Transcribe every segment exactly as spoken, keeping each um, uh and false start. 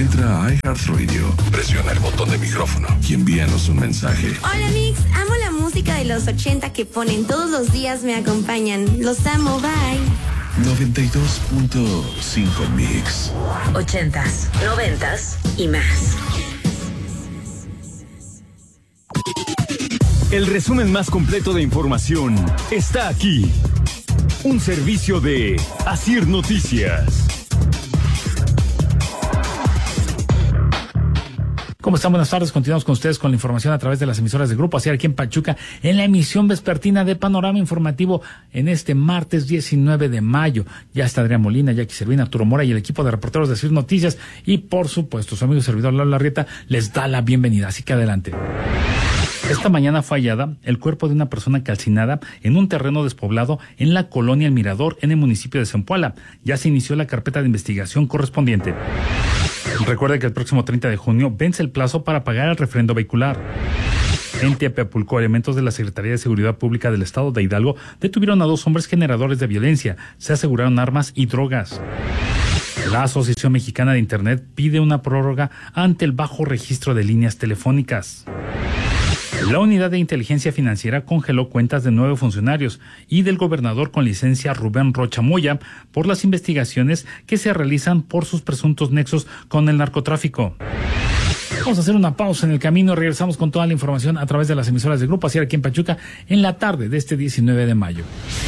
Entra a iHeartRadio, presiona el botón de micrófono y envíanos un mensaje. Hola Mix, amo la música de los ochenta que ponen todos los días, me acompañan. Los amo, bye. noventa y dos punto cinco Mix. Ochentas, noventas y más. El resumen más completo de información está aquí. Un servicio de Asir Noticias. ¿Cómo están? Buenas tardes. Continuamos con ustedes con la información a través de las emisoras de Grupo Asir aquí en Pachuca, en la emisión vespertina de Panorama Informativo en este martes diecinueve de mayo. Ya está Adrián Molina, Jackie Servina, Arturo Mora y el equipo de reporteros de Asir Noticias. Y por supuesto, su amigo y servidor Lalo Larrieta les da la bienvenida. Así que adelante. Esta mañana fue hallada el cuerpo de una persona calcinada en un terreno despoblado en la colonia El Mirador, en el municipio de Zempoala. Ya se inició la carpeta de investigación correspondiente. Recuerde que el próximo treinta de junio vence el plazo para pagar el refrendo vehicular. En Teapepulco, elementos de la Secretaría de Seguridad Pública del Estado de Hidalgo detuvieron a dos hombres generadores de violencia. Se aseguraron armas y drogas. La Asociación Mexicana de Internet pide una prórroga ante el bajo registro de líneas telefónicas. La Unidad de Inteligencia Financiera congeló cuentas de nueve funcionarios y del gobernador con licencia Rubén Rocha Moya por las investigaciones que se realizan por sus presuntos nexos con el narcotráfico. Vamos a hacer una pausa en el camino. Regresamos con toda la información a través de las emisoras de Grupo Asir aquí en Pachuca en la tarde de este diecinueve de mayo.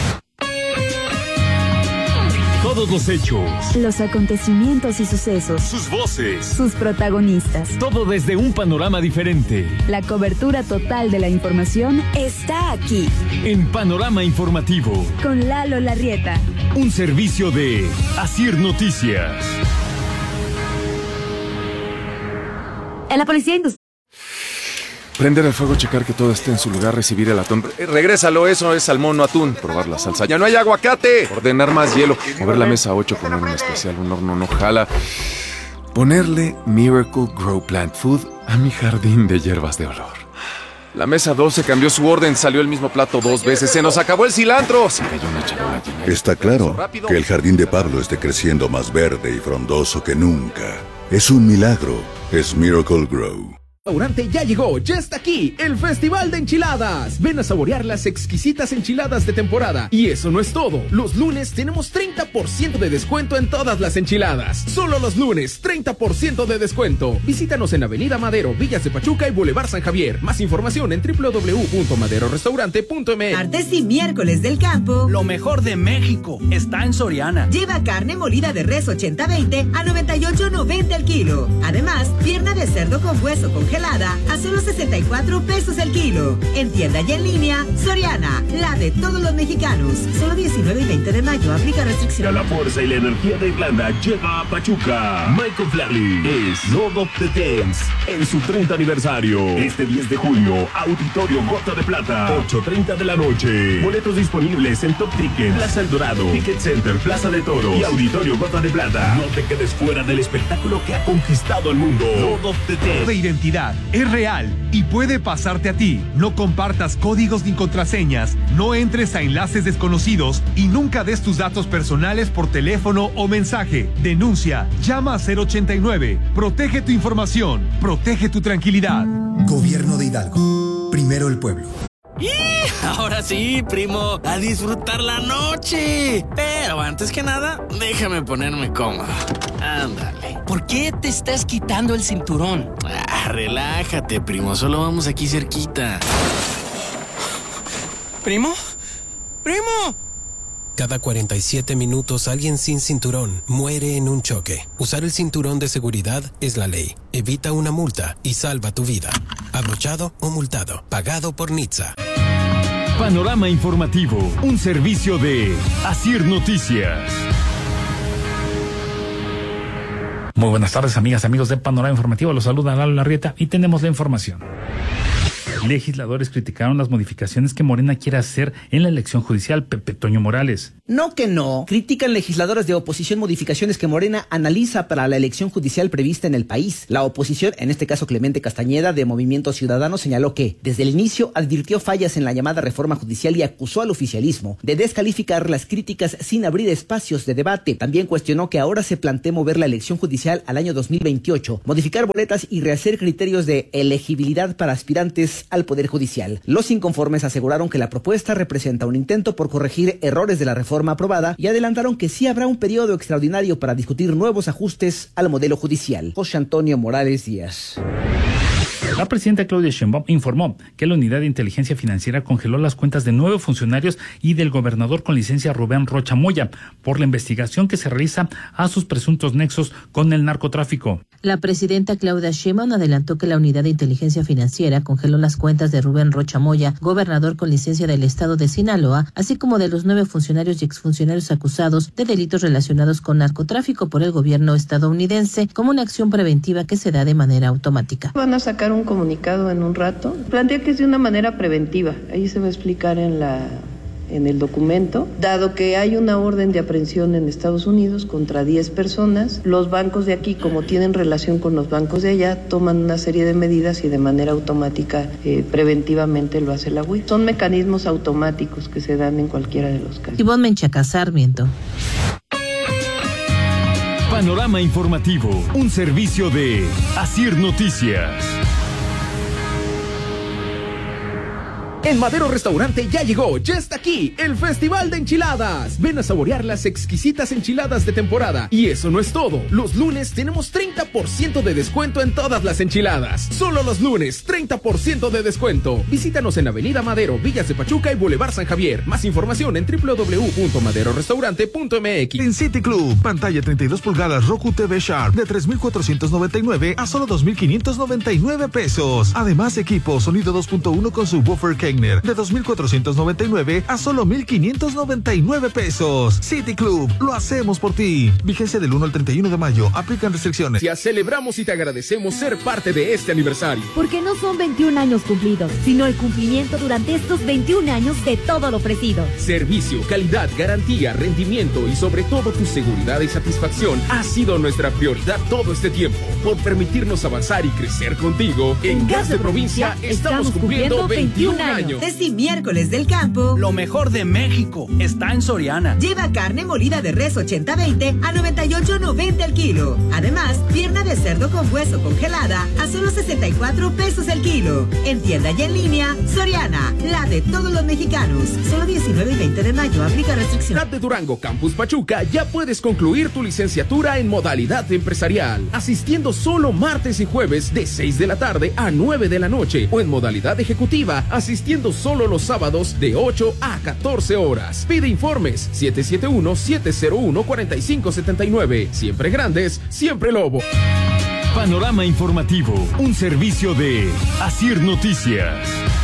Todos los hechos, los acontecimientos y sucesos, sus voces, sus protagonistas. Todo desde un panorama diferente. La cobertura total de la información está aquí. En Panorama Informativo. Con Lalo Larrieta. Un servicio de Asir Noticias. En la Policía Industrial. Prender el fuego, checar que todo esté en su lugar, recibir el atún. Eh, regrésalo, eso es salmón, no atún. Probar la salsa. ¡Ya no hay aguacate! Ordenar más hielo. Mover la mesa a ocho, poner un especial, un horno no jala. Ponerle Miracle Grow Plant Food a mi jardín de hierbas de olor. La mesa doce cambió su orden, salió el mismo plato dos veces. ¡Se nos acabó el cilantro! Se cayó una charola llena. Está claro que el jardín de Pablo esté creciendo más verde y frondoso que nunca. Es un milagro. Es Miracle Grow. Restaurante ya llegó, ya está aquí, el Festival de Enchiladas. Ven a saborear las exquisitas enchiladas de temporada. Y eso no es todo. Los lunes tenemos treinta por ciento de descuento en todas las enchiladas. Solo los lunes, treinta por ciento de descuento. Visítanos en Avenida Madero, Villas de Pachuca y Boulevard San Javier. Más información en doble u doble u doble u punto madero restaurante punto m x. Martes y miércoles del campo. Lo mejor de México está en Soriana. Lleva carne molida de res ochenta veinte a noventa y ocho noventa el kilo. Además, pierna de cerdo con hueso congelada a solo sesenta y cuatro pesos el kilo. En tienda y en línea, Soriana, la de todos los mexicanos. Solo diecinueve y veinte de mayo, aplica restricciones. La fuerza y la energía de Irlanda llega a Pachuca. Michael Flatley es Lord of the Dance en su treinta aniversario. Este diez de junio, Auditorio Gota de Plata, ocho treinta de la noche. Boletos disponibles en Top Ticket, Plaza El Dorado, Ticket Center, Plaza de Toros y Auditorio Gota de Plata. No te quedes fuera del espectáculo que ha conquistado el mundo. Lord of the Dance. De identidad es real y puede pasarte a ti. No compartas códigos ni contraseñas, no entres a enlaces desconocidos y nunca des tus datos personales por teléfono o mensaje. Denuncia, llama a cero ochenta y nueve. Protege tu información, protege tu tranquilidad. Gobierno de Hidalgo. Primero el pueblo. ¡Y! Ahora sí, primo, a disfrutar la noche. Pero antes que nada, déjame ponerme cómodo. Ándale. ¿Por qué te estás quitando el cinturón? Ah, relájate, primo, solo vamos aquí cerquita. ¿Primo? ¡Primo! Cada cuarenta y siete minutos alguien sin cinturón muere en un choque. Usar el cinturón de seguridad es la ley. Evita una multa y salva tu vida. Abrochado o multado. Pagado por N H T S A. Panorama Informativo, un servicio de Asir Noticias. Muy buenas tardes, amigas, amigos de Panorama Informativo. Los saluda Lalo Larrieta y tenemos la información. Legisladores criticaron las modificaciones que Morena quiere hacer en la elección judicial. Pepe Toño Morales. No que no. Critican legisladores de oposición modificaciones que Morena analiza para la elección judicial prevista en el país. La oposición, en este caso Clemente Castañeda de Movimiento Ciudadano, señaló que desde el inicio advirtió fallas en la llamada reforma judicial y acusó al oficialismo de descalificar las críticas sin abrir espacios de debate. También cuestionó que ahora se plantee mover la elección judicial al año dos mil veintiocho, modificar boletas y rehacer criterios de elegibilidad para aspirantes al Poder Judicial. Los inconformes aseguraron que la propuesta representa un intento por corregir errores de la reforma aprobada y adelantaron que sí habrá un periodo extraordinario para discutir nuevos ajustes al modelo judicial. José Antonio Morales Díaz. La presidenta Claudia Sheinbaum informó que la Unidad de Inteligencia Financiera congeló las cuentas de nueve funcionarios y del gobernador con licencia Rubén Rocha Moya por la investigación que se realiza a sus presuntos nexos con el narcotráfico. La presidenta Claudia Sheinbaum adelantó que la Unidad de Inteligencia Financiera congeló las cuentas de Rubén Rocha Moya, gobernador con licencia del estado de Sinaloa, así como de los nueve funcionarios y exfuncionarios acusados de delitos relacionados con narcotráfico por el gobierno estadounidense, como una acción preventiva que se da de manera automática. Van a sacar un comunicado en un rato. Plantea que es de una manera preventiva. Ahí se va a explicar en la en el documento, dado que hay una orden de aprehensión en Estados Unidos contra diez personas, los bancos de aquí, como tienen relación con los bancos de allá, toman una serie de medidas y de manera automática, eh, preventivamente lo hace la U I. Son mecanismos automáticos que se dan en cualquiera de los casos. Ivonne Menchaca Sarmiento. Panorama Informativo, un servicio de Asir Noticias. En Madero Restaurante ya llegó, ya está aquí, el Festival de Enchiladas. Ven a saborear las exquisitas enchiladas de temporada. Y eso no es todo. Los lunes tenemos treinta por ciento de descuento en todas las enchiladas. Solo los lunes, treinta por ciento de descuento. Visítanos en Avenida Madero, Villas de Pachuca y Boulevard San Javier. Más información en doble u doble u doble u punto madero restaurante punto m x. En City Club, pantalla treinta y dos pulgadas Roku T V Sharp de tres mil cuatrocientos noventa y nueve a solo dos mil quinientos noventa y nueve pesos. Además, equipo sonido dos punto uno con subwoofer K de dos mil cuatrocientos noventa y nueve a solo mil quinientos noventa y nueve pesos. City Club, lo hacemos por ti. Vigencia del uno al treinta y uno de mayo. Aplican restricciones. Ya celebramos y te agradecemos ser parte de este aniversario. Porque no son veintiún años cumplidos, sino el cumplimiento durante estos veintiún años de todo lo ofrecido. Servicio, calidad, garantía, rendimiento y sobre todo tu seguridad y satisfacción ha sido nuestra prioridad todo este tiempo. Por permitirnos avanzar y crecer contigo, en, en Gas de Provincia estamos cumpliendo veintiún años. Este miércoles del campo, lo mejor de México está en Soriana. Lleva carne molida de res ochenta veinte a noventa y ocho noventa el kilo. Además, pierna de cerdo con hueso congelada a solo sesenta y cuatro pesos el kilo. En tienda y en línea, Soriana, la de todos los mexicanos. Solo diecinueve y veinte de mayo, aplica restricción. C A T de Durango Campus Pachuca, ya puedes concluir tu licenciatura en modalidad empresarial, asistiendo solo martes y jueves de seis de la tarde a nueve de la noche, o en modalidad ejecutiva, asistiendo solo los sábados de ocho a catorce horas. Pide informes siete siete uno, siete cero uno, cuatro cinco siete nueve. Siempre grandes, siempre Lobo. Panorama Informativo, un servicio de Asir Noticias.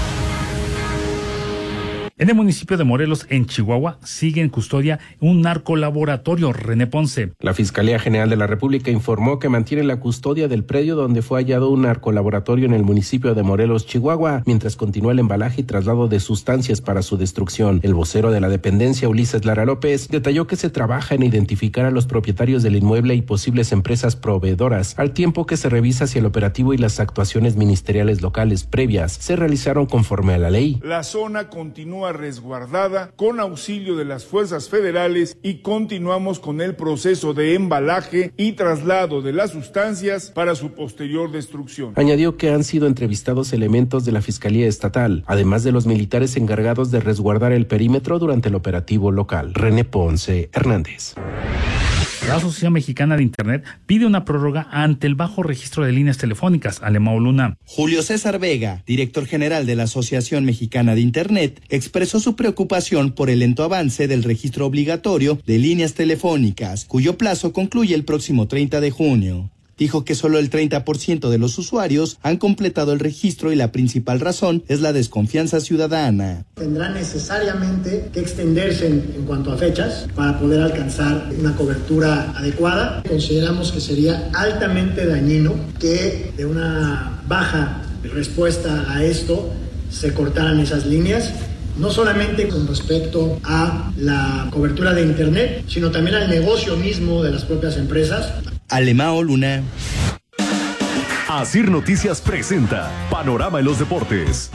En el municipio de Morelos, en Chihuahua, sigue en custodia un narcolaboratorio. René Ponce. La Fiscalía General de la República informó que mantiene la custodia del predio donde fue hallado un narcolaboratorio en el municipio de Morelos, Chihuahua, mientras continúa el embalaje y traslado de sustancias para su destrucción. El vocero de la dependencia, Ulises Lara López, detalló que se trabaja en identificar a los propietarios del inmueble y posibles empresas proveedoras, al tiempo que se revisa si el operativo y las actuaciones ministeriales locales previas se realizaron conforme a la ley. La zona continúa resguardada con auxilio de las fuerzas federales y continuamos con el proceso de embalaje y traslado de las sustancias para su posterior destrucción. Añadió que han sido entrevistados elementos de la Fiscalía Estatal, además de los militares encargados de resguardar el perímetro durante el operativo local. René Ponce Hernández. La Asociación Mexicana de Internet pide una prórroga ante el bajo registro de líneas telefónicas. Alemão Luna. Julio César Vega, director general de la Asociación Mexicana de Internet, expresó su preocupación por el lento avance del registro obligatorio de líneas telefónicas, cuyo plazo concluye el próximo treinta de junio. Dijo que solo el treinta por ciento de los usuarios han completado el registro y la principal razón es la desconfianza ciudadana. Tendrá necesariamente que extenderse en, en cuanto a fechas para poder alcanzar una cobertura adecuada. Consideramos que sería altamente dañino que de una baja respuesta a esto se cortaran esas líneas no solamente con respecto a la cobertura de Internet, sino también al negocio mismo de las propias empresas. Alemao Luna. Asir Noticias presenta Panorama en los Deportes.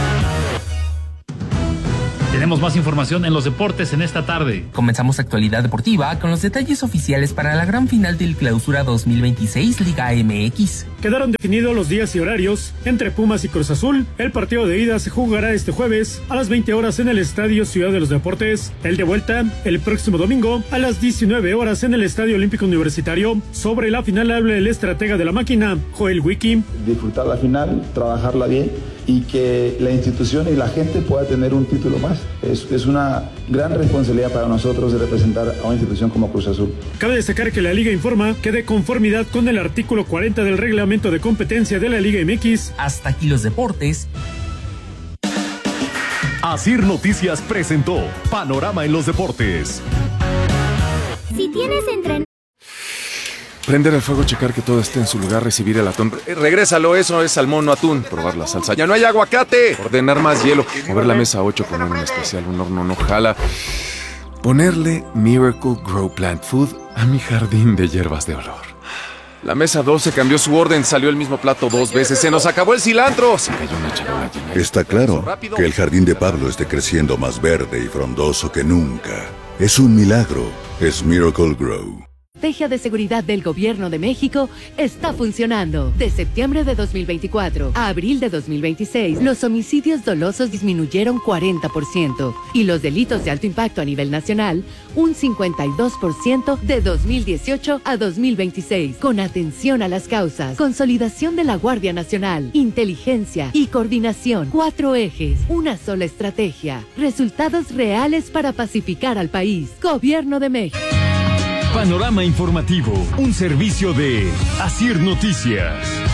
Tenemos más información en los deportes en esta tarde. Comenzamos actualidad deportiva con los detalles oficiales para la gran final del Clausura dos mil veintiséis Liga M X. Quedaron definidos los días y horarios entre Pumas y Cruz Azul. El partido de ida se jugará este jueves a las veinte horas en el Estadio Ciudad de los Deportes. El de vuelta el próximo domingo a las diecinueve horas en el Estadio Olímpico Universitario. Sobre la final habla el estratega de la máquina, Joel Wiki. Disfrutar la final, trabajarla bien y que la institución y la gente pueda tener un título más. Es, es una gran responsabilidad para nosotros de representar a una institución como Cruz Azul. Cabe destacar que la Liga informa que de conformidad con el artículo cuarenta del reglamento de competencia de la Liga M X. Hasta aquí los deportes. Asir Noticias presentó Panorama en los Deportes. Si tienes entrenamiento. Prender el fuego, checar que todo esté en su lugar, recibir el atún. Eh, regrésalo, eso es salmón, no atún. Probar la salsa. ¡Ya no hay aguacate! Ordenar más hielo. Mover la mesa ocho, poner un especial, un horno no jala. Ponerle Miracle Grow Plant Food a mi jardín de hierbas de olor. La mesa doce cambió su orden, salió el mismo plato dos veces. ¡Se nos acabó el cilantro! Se cayó una charola llena. Está claro que el jardín de Pablo esté creciendo más verde y frondoso que nunca. Es un milagro. Es Miracle Grow. La estrategia de seguridad del Gobierno de México está funcionando. De septiembre de dos mil veinticuatro a abril de dos mil veintiséis, los homicidios dolosos disminuyeron cuarenta por ciento y los delitos de alto impacto a nivel nacional un cincuenta y dos por ciento de dos mil dieciocho a dos mil veintiséis. Con atención a las causas, consolidación de la Guardia Nacional, inteligencia y coordinación. Cuatro ejes, una sola estrategia. Resultados reales para pacificar al país. Gobierno de México. Panorama informativo, un servicio de Asir Noticias.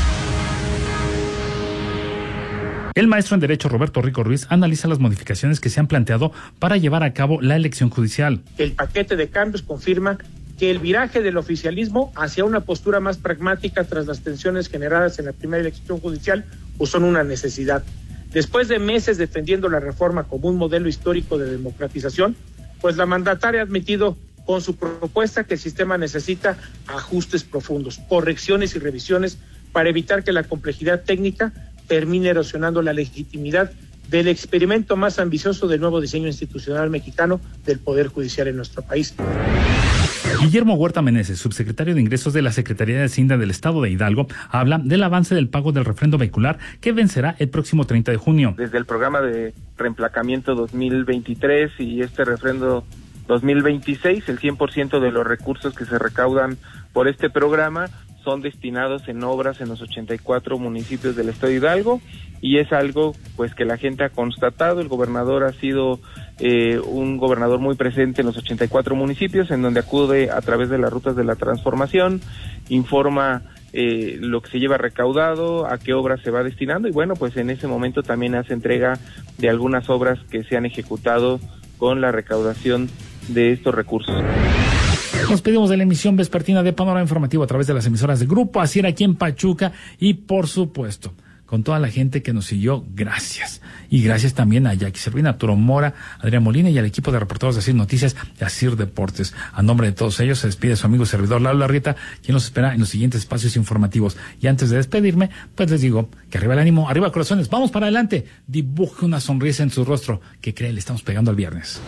El maestro en Derecho Roberto Rico Ruiz analiza las modificaciones que se han planteado para llevar a cabo la elección judicial. El paquete de cambios confirma que el viraje del oficialismo hacia una postura más pragmática tras las tensiones generadas en la primera elección judicial pues son una necesidad. Después de meses defendiendo la reforma como un modelo histórico de democratización, pues la mandataria ha admitido con su propuesta que el sistema necesita ajustes profundos, correcciones y revisiones para evitar que la complejidad técnica termine erosionando la legitimidad del experimento más ambicioso del nuevo diseño institucional mexicano del Poder Judicial en nuestro país. Guillermo Huerta Meneses, subsecretario de Ingresos de la Secretaría de Hacienda del Estado de Hidalgo, habla del avance del pago del refrendo vehicular que vencerá el próximo treinta de junio. Desde el programa de reemplacamiento dos mil veintitrés y este refrendo dos mil veintiséis, el cien por ciento de los recursos que se recaudan por este programa son destinados en obras en los ochenta y cuatro municipios del estado de Hidalgo y es algo pues que la gente ha constatado. El gobernador ha sido eh, un gobernador muy presente en los ochenta y cuatro municipios, en donde acude a través de las rutas de la transformación, informa eh, lo que se lleva recaudado, a qué obras se va destinando y bueno, pues en ese momento también hace entrega de algunas obras que se han ejecutado con la recaudación de estos recursos. Nos pedimos de la emisión vespertina de Panorama Informativo a través de las emisoras de Grupo Asir aquí en Pachuca y por supuesto con toda la gente que nos siguió, gracias. Y gracias también a Jackie Servina, Arturo Mora, Adrián Molina y al equipo de reporteros de Asir Noticias y Asir Deportes. A nombre de todos ellos se despide su amigo y servidor Lalo Larrieta, quien nos espera en los siguientes espacios informativos. Y antes de despedirme, pues les digo que arriba el ánimo, arriba corazones, vamos para adelante. Dibuje una sonrisa en su rostro, que cree le estamos pegando al viernes.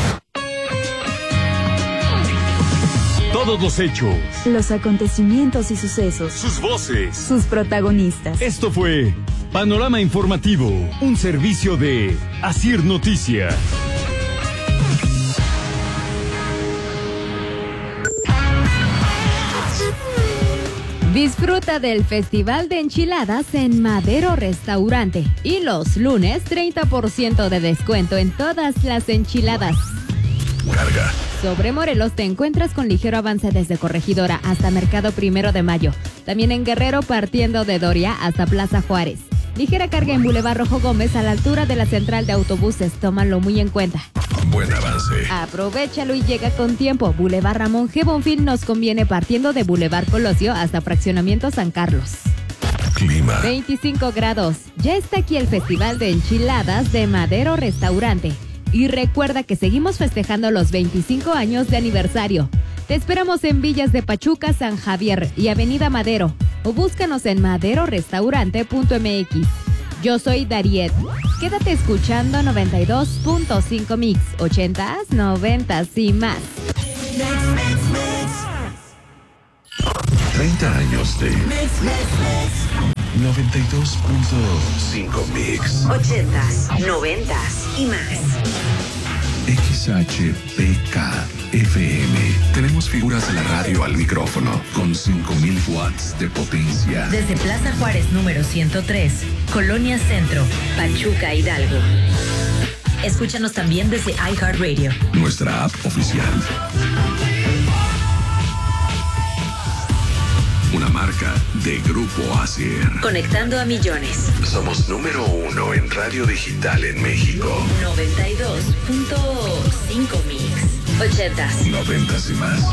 Todos los hechos, los acontecimientos y sucesos, sus voces, sus protagonistas. Esto fue Panorama Informativo, un servicio de Asir Noticias. Disfruta del Festival de Enchiladas en Madero Restaurante y los lunes treinta por ciento de descuento en todas las enchiladas. Carga. Sobre Morelos te encuentras con ligero avance desde Corregidora hasta Mercado Primero de Mayo. También en Guerrero partiendo de Doria hasta Plaza Juárez. Ligera carga en Boulevard Rojo Gómez a la altura de la central de autobuses. Tómalo muy en cuenta. Buen avance. Aprovechalo y llega con tiempo. Boulevard Ramón G. Bonfil nos conviene partiendo de Boulevard Colosio hasta Fraccionamiento San Carlos. clima. veinticinco grados. Ya está aquí el Festival de Enchiladas de Madero Restaurante. Y recuerda que seguimos festejando los veinticinco años de aniversario. Te esperamos en Villas de Pachuca, San Javier y Avenida Madero. O búscanos en madero restaurante punto m x. Yo soy Dariet. Quédate escuchando noventa y dos punto cinco Mix. ochentas, noventas y más. treinta años de noventa y dos punto cinco Mix. ochentas, noventas y más. X H P K F M. Tenemos figuras de la radio al micrófono con cinco mil watts de potencia. Desde Plaza Juárez número ciento tres, Colonia Centro, Pachuca, Hidalgo. Escúchanos también desde iHeartRadio. Nuestra app oficial. Una marca de Grupo Asier. Conectando a millones. Somos número uno en radio digital en México. noventa y dos punto cinco Mix. ochentas. Noventas y más.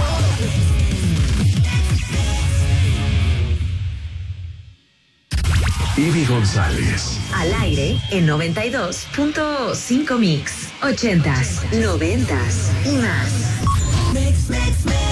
Ivy González. Al aire en noventa y dos punto cinco Mix. ochentas, noventas y más. Mix, mix, mix.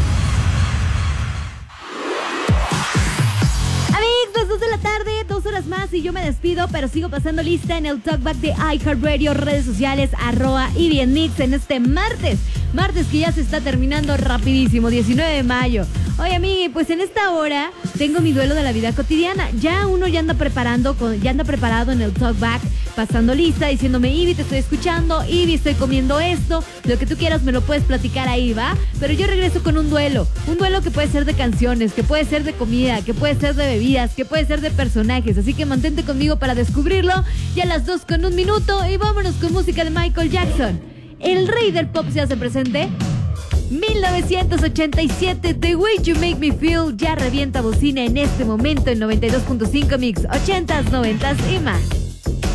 dos de la tarde, dos horas más y yo me despido, pero sigo pasando lista en el Talkback de iHeartRadio, redes sociales, arroba y bien mix en este martes, martes que ya se está terminando rapidísimo, diecinueve de mayo. Oye, amigui, pues en esta hora tengo mi duelo de la vida cotidiana. Ya uno ya anda preparando, con, ya anda preparado en el Talkback, pasando lista, diciéndome, Ivy, te estoy escuchando, Ivy, estoy comiendo esto, lo que tú quieras me lo puedes platicar ahí, ¿va? Pero yo regreso con un duelo, un duelo que puede ser de canciones, que puede ser de comida, que puede ser de bebidas, que puede ser de personajes, así que mantente conmigo para descubrirlo. Ya a las dos con un minuto y vámonos con música de Michael Jackson. El rey del pop se hace presente. mil novecientos ochenta y siete, The Way You Make Me Feel ya revienta bocina en este momento en noventa y dos punto cinco Mix, ochentas, noventas y más.